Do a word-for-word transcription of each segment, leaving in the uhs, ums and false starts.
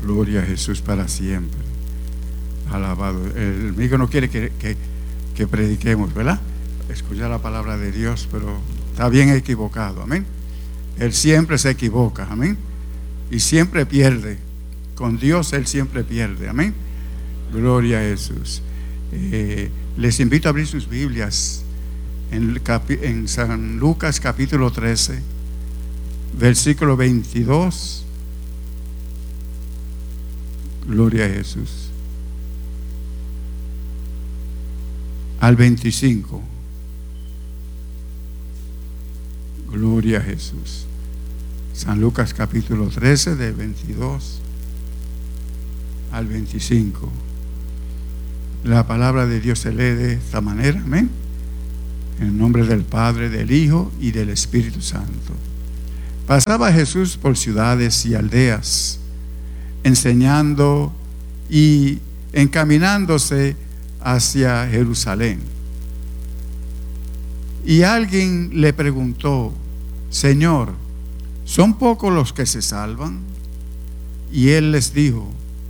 Gloria a Jesús para siempre. Alabado. El enemigo no quiere que, que, que prediquemos, ¿verdad? Escuchar la palabra de Dios, pero está bien equivocado. Amén. Él siempre se equivoca. Amén. Y siempre pierde. Con Dios Él siempre pierde. Amén. Gloria a Jesús. Eh, les invito a abrir sus Biblias en, capi, en San Lucas capítulo trece, versículo veintidós. Gloria a Jesús. Al veinticinco. Gloria a Jesús. San Lucas capítulo trece, de veintidós al veinticinco. La palabra de Dios se lee de esta manera. Amén. En el nombre del Padre, del Hijo y del Espíritu Santo. Pasaba Jesús por ciudades y aldeas, enseñando y encaminándose hacia Jerusalén. Y alguien le preguntó: Señor, ¿son pocos los que se salvan? Y él les dijo: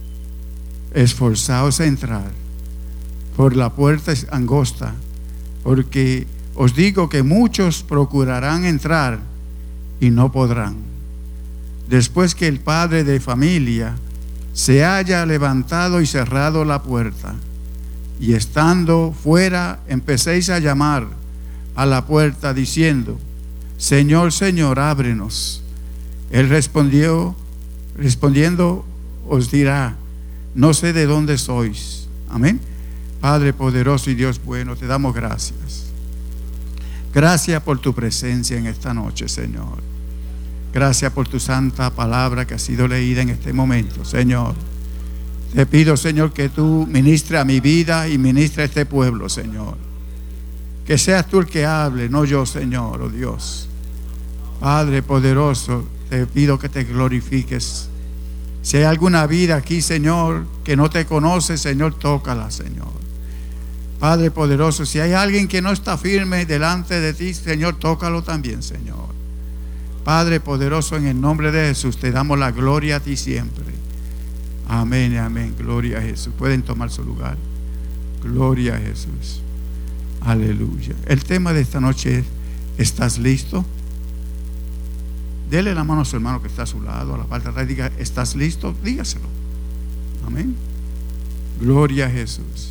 esforzaos a entrar por la puerta angosta, porque os digo que muchos procurarán entrar y no podrán. Después que el padre de familia se haya levantado y cerrado la puerta, y estando fuera empecéis a llamar a la puerta diciendo: Señor, Señor, ábrenos. Él respondió, respondiendo os dirá: no sé de dónde sois. Amén. Padre poderoso y Dios bueno, te damos gracias. Gracias por tu presencia en esta noche, Señor. Gracias por tu santa palabra que ha sido leída en este momento, Señor. Te pido, Señor, que tú ministres a mi vida y ministres a este pueblo, Señor. Que seas tú el que hable, no yo, Señor, oh Dios. Padre poderoso, te pido que te glorifiques. Si hay alguna vida aquí, Señor, que no te conoce, Señor, tócala, Señor. Padre poderoso, si hay alguien que no está firme delante de ti, Señor, tócalo también, Señor. Padre poderoso, en el nombre de Jesús, te damos la gloria a ti siempre. Amén y amén. Gloria a Jesús. Pueden tomar su lugar. Gloria a Jesús. Aleluya. El tema de esta noche es: ¿estás listo? Dele la mano a su hermano que está a su lado, a la parte de atrás, diga: ¿estás listo? Dígaselo. Amén. Gloria a Jesús.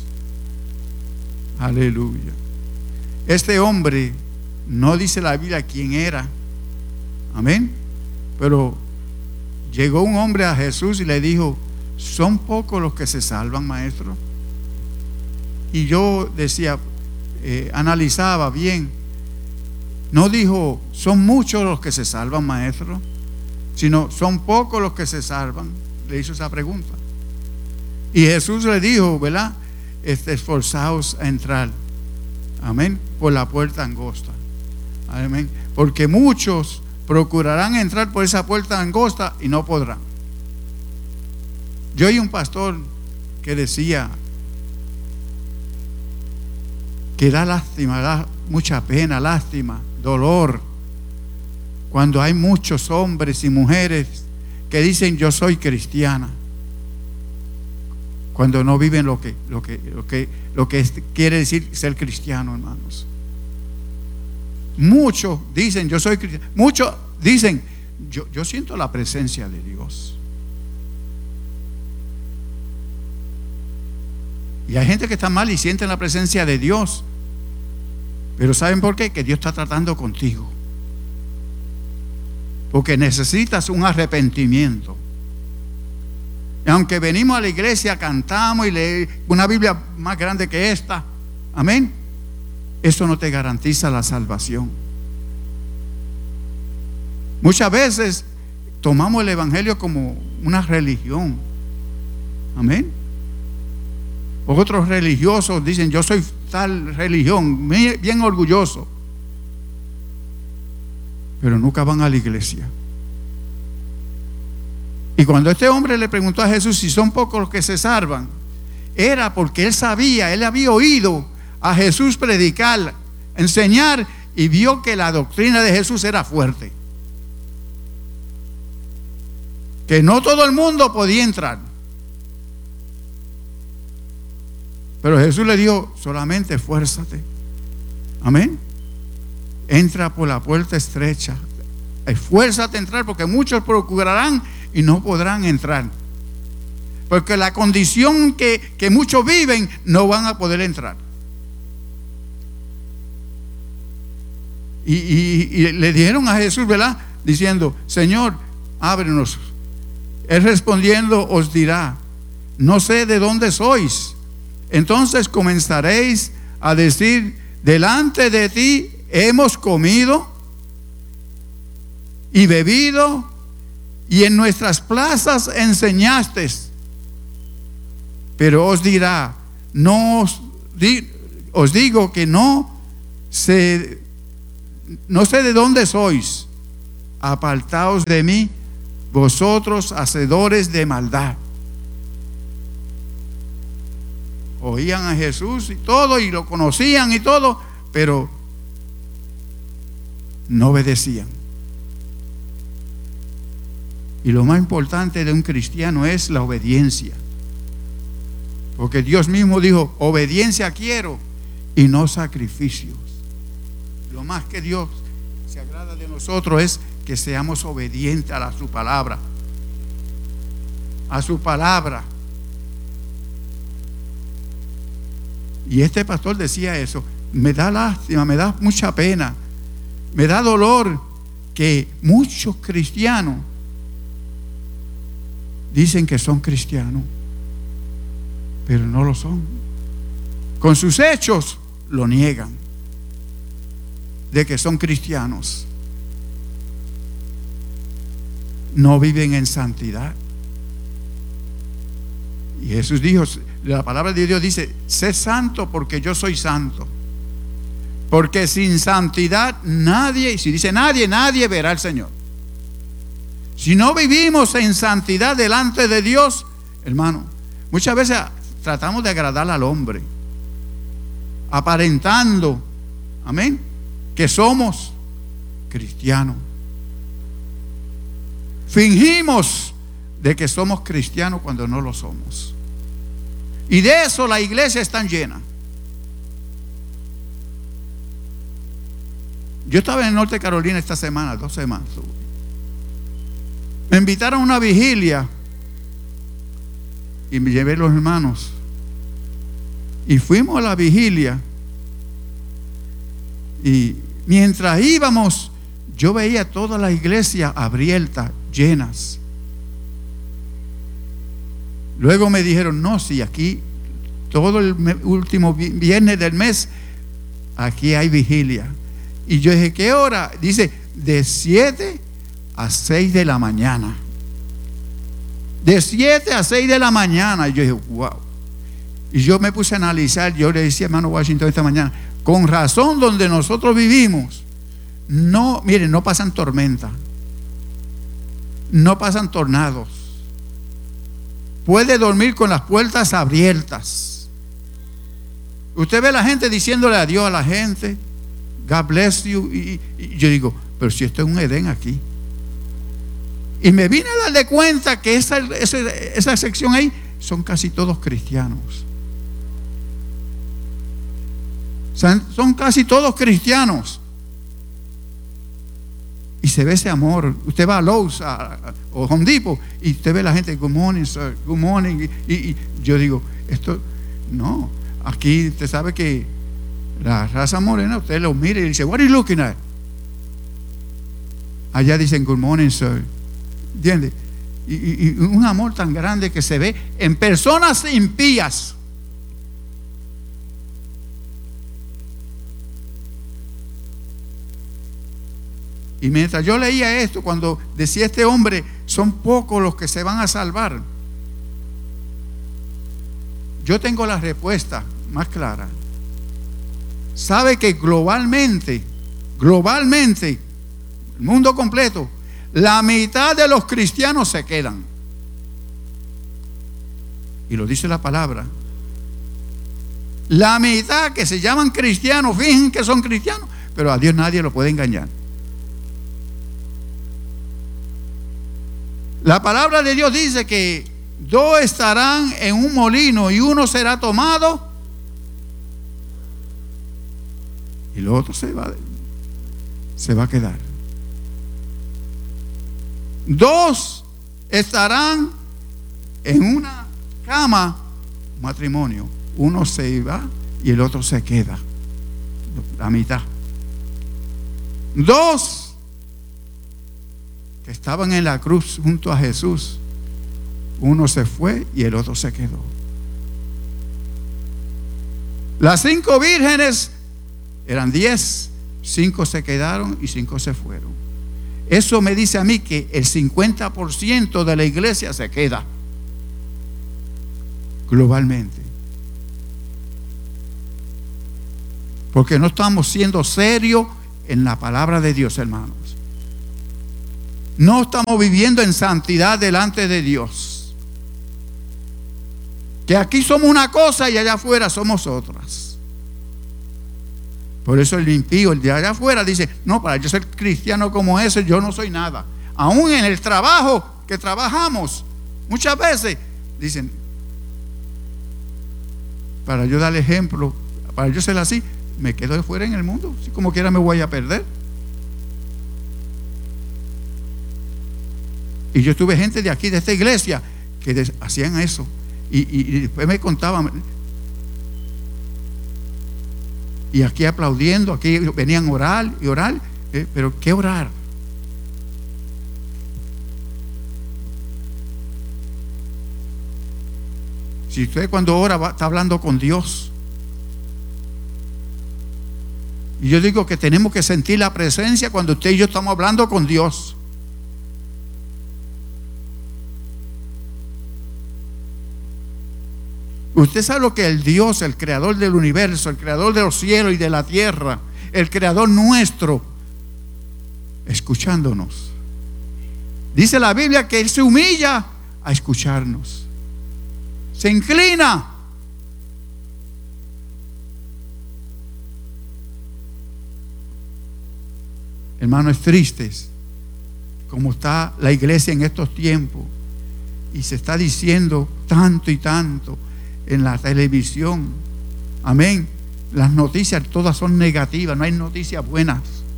Aleluya. Este hombre, no dice la Biblia quién era. Amén. Pero llegó un hombre a Jesús y le dijo: ¿son pocos los que se salvan, maestro? Y yo decía, eh, analizaba bien. No dijo: son muchos los que se salvan, maestro, sino: son pocos los que se salvan. Le hizo esa pregunta. Y Jesús le dijo, ¿verdad? Este, esforzaos a entrar, amén, por la puerta angosta, amén, porque muchos procurarán entrar por esa puerta angosta y no podrán. Yo oí un pastor que decía que da lástima, da mucha pena, lástima, dolor, cuando hay muchos hombres y mujeres que dicen: yo soy cristiana, cuando no viven lo que, lo que, lo que, lo que es, quiere decir ser cristiano, hermanos. Muchos dicen: yo soy cristiano. Muchos dicen: yo, yo siento la presencia de Dios. Y hay gente que está mal y siente la presencia de Dios. Pero ¿saben por qué? Que Dios está tratando contigo. Porque necesitas un arrepentimiento. Y aunque venimos a la iglesia, cantamos y leemos una Biblia más grande que esta, amén, eso no te garantiza la salvación. Muchas veces tomamos el evangelio como una religión, amén. Otros religiosos dicen: yo soy tal religión, bien orgulloso, pero nunca van a la iglesia. Y cuando este hombre le preguntó a Jesús si son pocos los que se salvan, era porque él sabía, él había oído a Jesús predicar, enseñar, y vio que la doctrina de Jesús era fuerte. que no todo el mundo podía entrar. Pero Jesús le dijo, solamente esfuérzate. Amén. Entra por la puerta estrecha. Esfuérzate a entrar, porque muchos procurarán y no podrán entrar. Porque la condición que, que muchos viven, no van a poder entrar. Y, y, y le dijeron a Jesús, ¿verdad? Diciendo, Señor, ábrenos. Él respondiendo os dirá, no sé de dónde sois. Entonces comenzaréis a decir, delante de ti hemos comido y bebido, y en nuestras plazas enseñaste. Pero os dirá, no os, di, os digo que no sé, no sé de dónde sois. Apartaos de mí, vosotros hacedores de maldad. Oían a Jesús y todo, y lo conocían y todo, pero no obedecían. Y lo más importante de un cristiano es la obediencia. Porque Dios mismo dijo, obediencia quiero y no sacrificios. Lo más que Dios se agrada de nosotros es que seamos obedientes a, la, a su palabra. A su palabra. Y este pastor decía eso. Me da lástima, me da mucha pena, me da dolor que muchos cristianos dicen que son cristianos, pero no lo son. Con sus hechos lo niegan de que son cristianos. No viven en santidad. Y Jesús dijo, la palabra de Dios dice, sé santo porque yo soy santo. Porque sin santidad nadie, y si dice nadie, nadie verá al Señor. Si no vivimos en santidad delante de Dios, hermano, muchas veces tratamos de agradar al hombre, aparentando, amén, que somos cristianos. Fingimos de que somos cristianos cuando no lo somos. Y de eso la iglesia está llena. Yo estaba en Norte Carolina esta semana, dos semanas. Me invitaron a una vigilia y me llevé los hermanos. Y fuimos a la vigilia. Y mientras íbamos, yo veía toda la iglesia abierta, llenas. Luego me dijeron, no, si aquí todo el último viernes del mes, aquí hay vigilia. Y yo dije, ¿qué hora? Dice, de siete a seis de la mañana. De siete a seis de la mañana. Y yo dije, wow. Y yo me puse a analizar. Yo le decía a hermano Washington esta mañana, con razón donde nosotros vivimos, no, miren, no pasan tormentas, no pasan tornados. Puede dormir con las puertas abiertas. Usted ve a la gente diciéndole adiós a la gente, God bless you. Y, y yo digo, pero si esto es un Edén aquí. Y me vine a dar de cuenta que esa, esa, esa sección ahí son casi todos cristianos. Son, son casi todos cristianos. Y se ve ese amor. Usted va a Lowe's a, a, o Home Depot y usted ve a la gente, good morning, sir, good morning. Y, y, y yo digo, esto, no. Aquí usted sabe que la raza morena, usted lo mira y dice, what are you looking at? Allá dicen, good morning, sir. ¿Entiende? Y, y, y un amor tan grande que se ve en personas impías. Y mientras yo leía esto, cuando decía este hombre, son pocos los que se van a salvar, yo tengo la respuesta más clara. Sabe que globalmente, globalmente, el mundo completo, la mitad de los cristianos se quedan. Y lo dice la palabra. La mitad que se llaman cristianos, fingen que son cristianos, pero a Dios nadie lo puede engañar. La palabra de Dios dice que dos estarán en un molino y uno será tomado y el otro se va, se va a quedar. Dos estarán en una cama, matrimonio. Uno se va y el otro se queda, la mitad. Dos que estaban en la cruz junto a Jesús, uno se fue y el otro se quedó. Las cinco vírgenes eran diez, cinco se quedaron y cinco se fueron. Eso me dice a mí que el cincuenta por ciento de la iglesia se queda globalmente, porque no estamos siendo serios en la palabra de Dios, hermanos. No estamos viviendo en santidad delante de Dios. Que aquí somos una cosa y allá afuera somos otras. Por eso el impío, el de allá afuera, dice: no, para yo ser cristiano como ese, yo no soy nada. Aún en el trabajo que trabajamos, muchas veces dicen, para yo dar ejemplo, para yo ser así, me quedo de fuera en el mundo, si como quiera me voy a perder. Y yo tuve gente de aquí, de esta iglesia, que des, hacían eso. Y, y, y después me contaban. Y aquí aplaudiendo, aquí venían a orar y orar. ¿Eh? Pero ¿qué orar? Si usted cuando ora va, está hablando con Dios. Y yo digo que tenemos que sentir la presencia cuando usted y yo estamos hablando con Dios. Usted sabe lo que el Dios, el creador del universo, el creador de los cielos y de la tierra, el creador nuestro, escuchándonos. Dice la Biblia que Él se humilla a escucharnos. Se inclina. Hermanos, es triste como está la iglesia en estos tiempos. Y se está diciendo tanto y tanto en la televisión. Amén. Las noticias todas son negativas, no hay noticias buenas.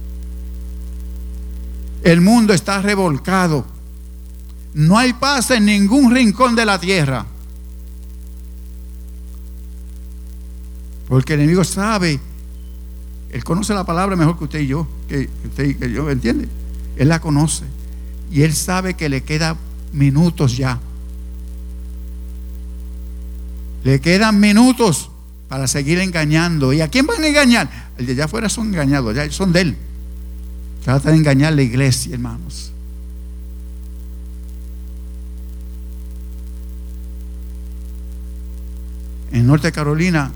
El mundo está revolcado. No hay paz en ningún rincón de la tierra. Porque el enemigo sabe, él conoce la palabra mejor que usted y yo, que usted que yo, ¿entiende? Él la conoce y él sabe que le quedan minutos ya. Le quedan minutos para seguir engañando. ¿Y a quién van a engañar? El de allá afuera son engañados, ya son de él. Trata de engañar a la iglesia, hermanos. En Norte Carolina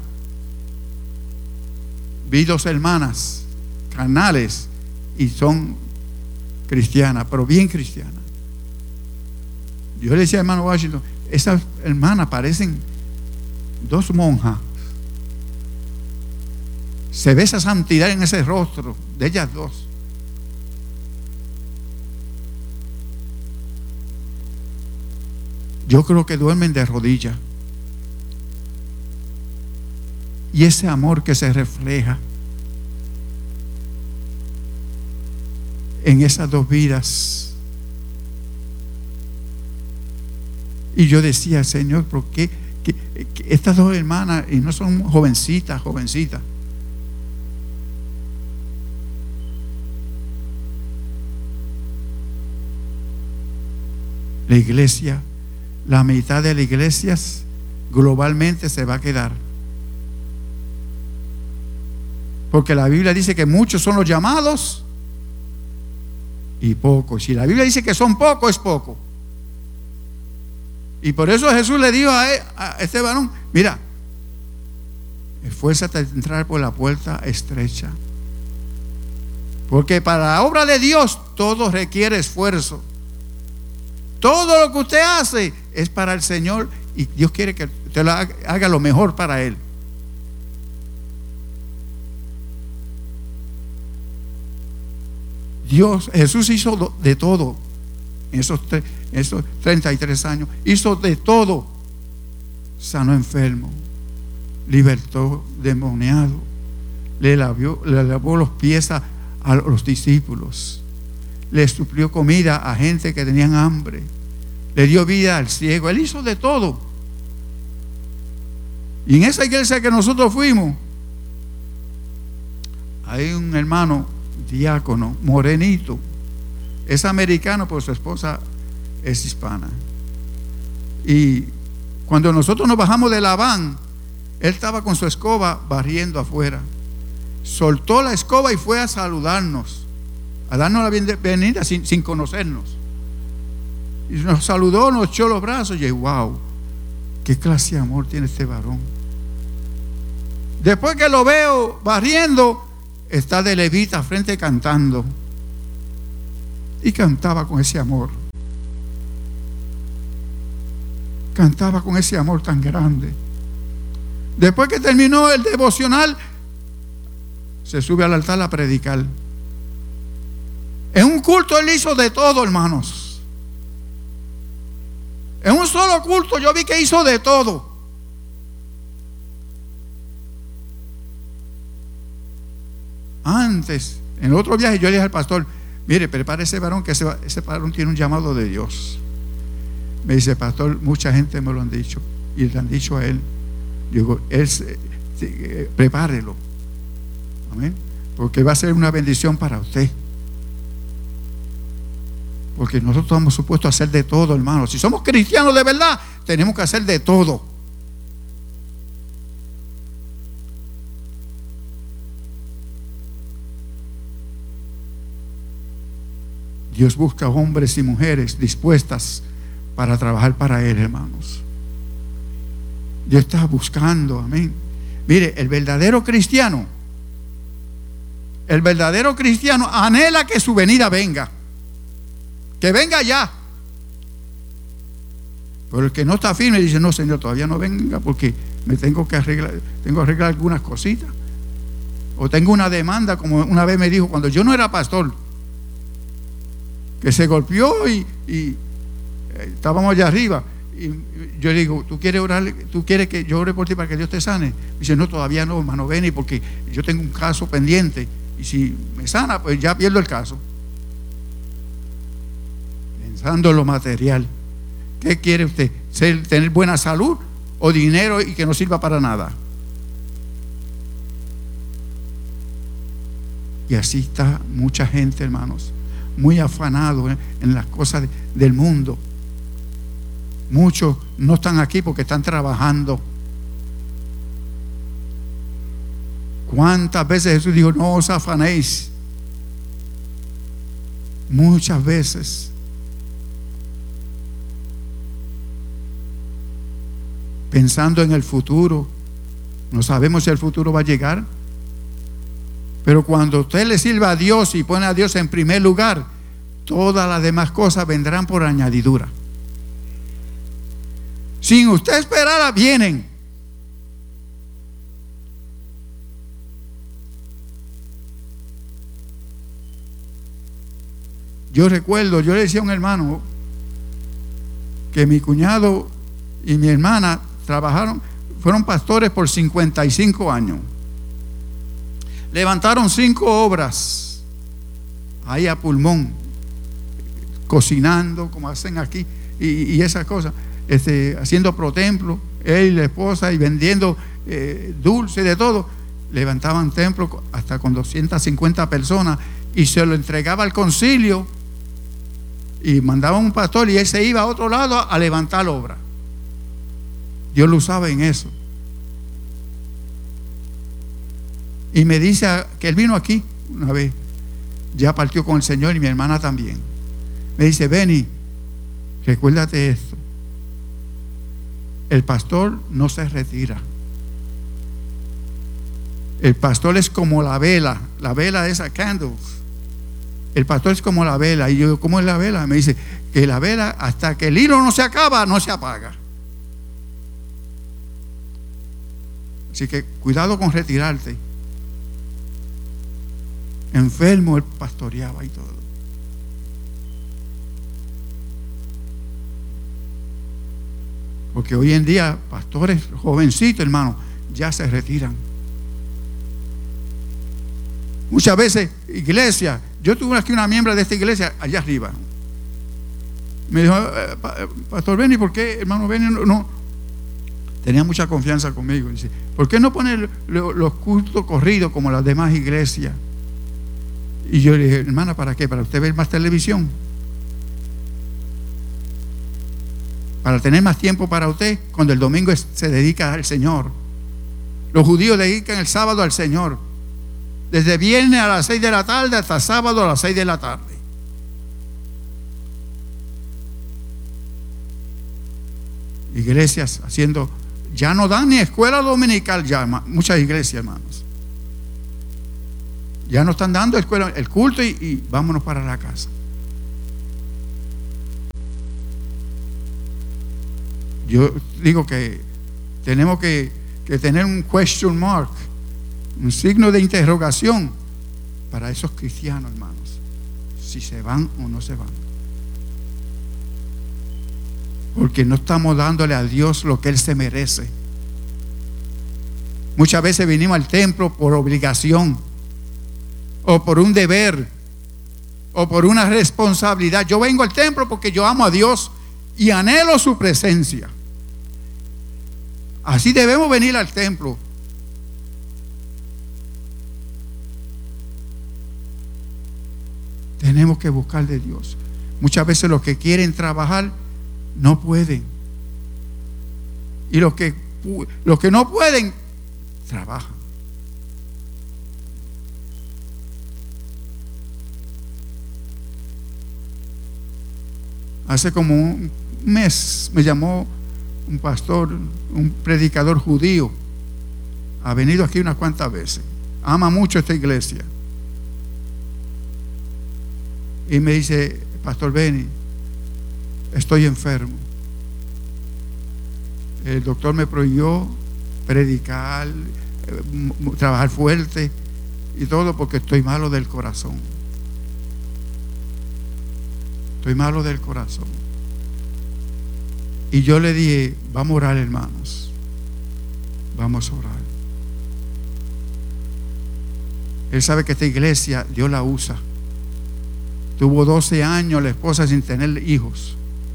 vi dos hermanas carnales y son cristianas, pero bien cristianas. Yo le decía a hermano Washington, esas hermanas parecen dos monjas. Se ve esa santidad en ese rostro de ellas dos. Yo creo que duermen de rodillas. Y ese amor que se refleja en esas dos vidas. Y yo decía, Señor, ¿por qué? Que, que estas dos hermanas, y no son jovencitas, jovencitas. La iglesia, la mitad de las iglesias globalmente se va a quedar. Porque la Biblia dice que muchos son los llamados y pocos. Si la Biblia dice que son pocos, es poco. Y por eso Jesús le dijo a, él, a este varón, mira, esfuérzate a entrar por la puerta estrecha. Porque para la obra de Dios todo requiere esfuerzo. Todo lo que usted hace es para el Señor y Dios quiere que usted lo haga, haga lo mejor para Él. Dios, Jesús hizo de todo. en esos, tre- esos treinta y tres años, hizo de todo. Sanó enfermo, libertó demoniado, le lavó, le lavó los pies a, a los discípulos, le suplió comida a gente que tenían hambre, le dio vida al ciego. Él hizo de todo. Y en esa iglesia que nosotros fuimos, hay un hermano diácono, morenito, es americano, pero su esposa es hispana. Y cuando nosotros nos bajamos de la van, él estaba con su escoba barriendo afuera. Soltó la escoba y fue a saludarnos, a darnos la bienvenida sin, sin conocernos. Y nos saludó, nos echó los brazos. Y yo, wow, qué clase de amor tiene este varón. Después que lo veo barriendo, está de levita frente cantando. Y cantaba con ese amor. Cantaba con ese amor tan grande. Después que terminó el devocional, se sube al altar a predicar. En un culto él hizo de todo, hermanos. En un solo culto yo vi que hizo de todo. Antes, en otro viaje, yo le dije al pastor: mire, prepare ese varón, que ese, ese varón tiene un llamado de Dios. Me dice: pastor, mucha gente me lo han dicho, y le han dicho a él. Digo, él, prepárelo. Amén. Porque va a ser una bendición para usted. Porque nosotros estamos supuestos a hacer de todo, hermano. Si somos cristianos de verdad, tenemos que hacer de todo. Dios busca hombres y mujeres dispuestas para trabajar para Él, hermanos. Dios está buscando, amén. Mire, el verdadero cristiano, el verdadero cristiano anhela que su venida venga, que venga ya. Pero el que no está firme dice: no, Señor, todavía no venga, porque me tengo que arreglar, tengo que arreglar algunas cositas, o tengo una demanda, como una vez me dijo cuando yo no era pastor, que se golpeó y, y eh, estábamos allá arriba. Y yo le digo: ¿tú quieres orar? ¿Tú quieres que yo ore por ti para que Dios te sane? Dice: no, todavía no, hermano Benny, porque yo tengo un caso pendiente, y si me sana, pues ya pierdo el caso. Pensando en lo material. ¿Qué quiere usted? ¿Ser, tener buena salud o dinero y que no sirva para nada? Y así está mucha gente, hermanos, muy afanado en, en las cosas de, del mundo. Muchos no están aquí porque están trabajando. ¿Cuántas veces Jesús dijo: no os afanéis? Muchas veces. Pensando en el futuro. No sabemos si el futuro va a llegar. Pero cuando usted le sirva a Dios y pone a Dios en primer lugar, todas las demás cosas vendrán por añadidura. Sin usted esperar, vienen. Yo recuerdo, yo le decía a un hermano que mi cuñado y mi hermana trabajaron, fueron pastores por cincuenta y cinco años. Levantaron cinco obras ahí a pulmón, cocinando como hacen aquí, y, y esas cosas. Este, haciendo pro templo, él y la esposa, y vendiendo eh, dulce, de todo. Levantaban templos hasta con doscientas cincuenta personas, y se lo entregaba al concilio, y mandaban un pastor, y él se iba a otro lado a, a levantar obra. Dios lo usaba en eso. Y me dice que él vino aquí una vez, ya partió con el Señor, y mi hermana también. Me dice: Benny, recuérdate esto. El pastor no se retira. El pastor es como la vela, la vela de esas candles. El pastor es como la vela. Y yo digo: ¿cómo es la vela? Me dice que la vela, hasta que el hilo no se acaba, no se apaga. Así que cuidado con retirarte. Enfermo, él pastoreaba y todo. Porque hoy en día, pastores jovencitos, hermano, ya se retiran. Muchas veces, iglesia, yo tuve aquí una miembro de esta iglesia allá arriba. Me dijo, Pastor Benny, ¿por qué, hermano Benny, no, no? Tenía mucha confianza conmigo. Dice, ¿por qué no poner los cultos corridos como las demás iglesias? Y yo le dije, hermana, ¿para qué? ¿Para usted ver más televisión? Para tener más tiempo para usted, cuando el domingo es, se dedica al Señor. Los judíos dedican el sábado al Señor. Desde viernes a las seis de la tarde hasta sábado a las seis de la tarde. Iglesias haciendo, ya no dan ni escuela dominical, ya muchas iglesias, hermanos. Ya no están dando escuela, el culto y, y vámonos para la casa. Yo digo que tenemos que, que tener un question mark, un signo de interrogación para esos cristianos, hermanos, si se van o no se van. Porque no estamos dándole a Dios lo que Él se merece. Muchas veces venimos al templo por obligación, o por un deber, o por una responsabilidad. Yo vengo al templo porque yo amo a Dios y anhelo su presencia. Así debemos venir al templo. Tenemos que buscar de Dios. Muchas veces los que quieren trabajar no pueden. Y los que, los que no pueden, trabajan. Hace como un mes me llamó un pastor, un predicador judío. Ha venido aquí unas cuantas veces. Ama mucho esta iglesia. Y me dice, Pastor Benny, estoy enfermo. El doctor me prohibió predicar, trabajar fuerte y todo porque estoy malo del corazón. Estoy malo del corazón. Y yo le dije, vamos a orar, hermanos. Vamos a orar. Él sabe que esta iglesia Dios la usa. Tuvo doce años la esposa sin tener hijos.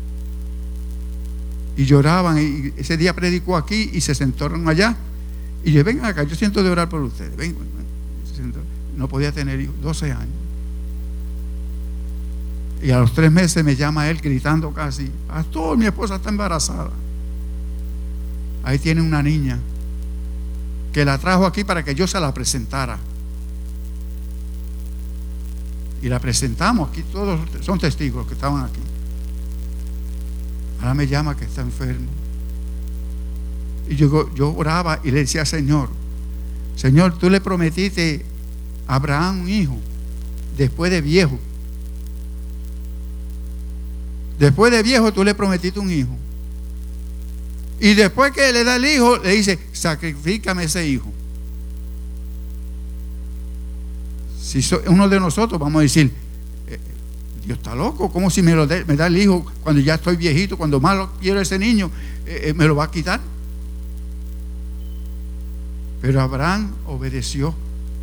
Y lloraban. Y ese día predicó aquí y se sentaron allá. Y yo, vengan acá, yo siento de orar por ustedes. Ven, ven. No podía tener hijos, doce años. Y a los tres meses me llama él gritando casi, Pastor, mi esposa está embarazada. Ahí tiene una niña que la trajo aquí para que yo se la presentara. Y la presentamos, aquí todos son testigos los que estaban aquí. Ahora me llama que está enfermo. Y yo, yo oraba y le decía, Señor, Señor, tú le prometiste a Abraham un hijo después de viejo. Después de viejo tú le prometiste un hijo. Y después que le da el hijo, le dice, sacrifícame ese hijo. Si so, uno de nosotros vamos a decir, eh, Dios está loco, ¿cómo si me, lo de, me da el hijo cuando ya estoy viejito, cuando más lo quiero ese niño, eh, eh, me lo va a quitar? Pero Abraham obedeció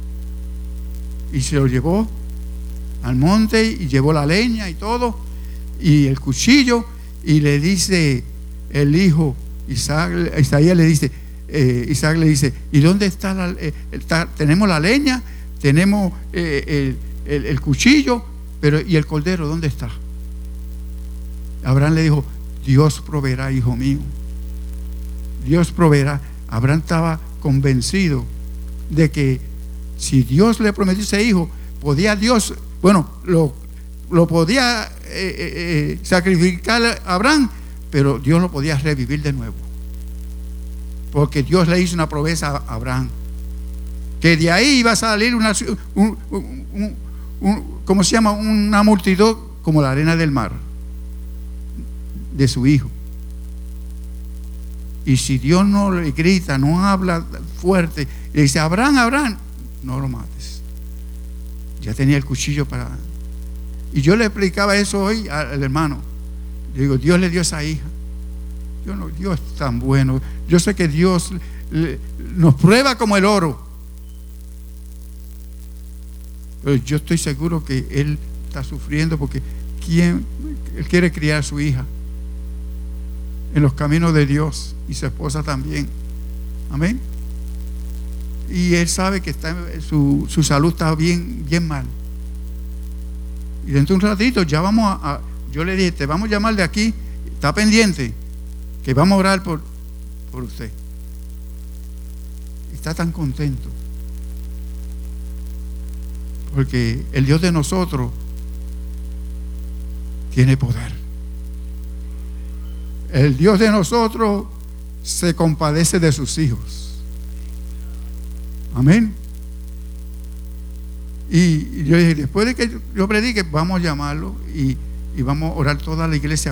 y se lo llevó al monte y llevó la leña y todo y el cuchillo, y le dice el hijo Isaac, Isaías le dice, eh, Isaac le dice, ¿y dónde está la eh, está, tenemos la leña, tenemos eh, el, el, el cuchillo, pero ¿y el cordero dónde está? Abraham le dijo, Dios proveerá, hijo mío, Dios proveerá. Abraham estaba convencido de que si Dios le prometió ese hijo, podía Dios, bueno, lo, lo podía eh, eh, sacrificar a Abraham, pero Dios lo podía revivir de nuevo, porque Dios le hizo una promesa a Abraham, que de ahí iba a salir una, un, un, un, un, ¿cómo se llama? Una multitud como la arena del mar, de su hijo. Y si Dios no le grita, no habla fuerte, le dice, Abraham, Abraham, no lo mates. Ya tenía el cuchillo para... Y yo le explicaba eso hoy al hermano. Le digo, Dios le dio esa hija. yo no, Dios es tan bueno. Yo sé que Dios eh, nos prueba como el oro. Pero yo estoy seguro que Él está sufriendo porque ¿quién? Él quiere criar a su hija en los caminos de Dios y su esposa también. Amén. Y Él sabe que está, su, su salud está bien, bien mal. Y dentro de un ratito ya vamos a, a yo le dije, te vamos a llamar de aquí, está pendiente, que vamos a orar por, por usted. Está tan contento. Porque el Dios de nosotros tiene poder. El Dios de nosotros se compadece de sus hijos. Amén. Y yo dije, después de que yo predique, vamos a llamarlo y, y vamos a orar toda la iglesia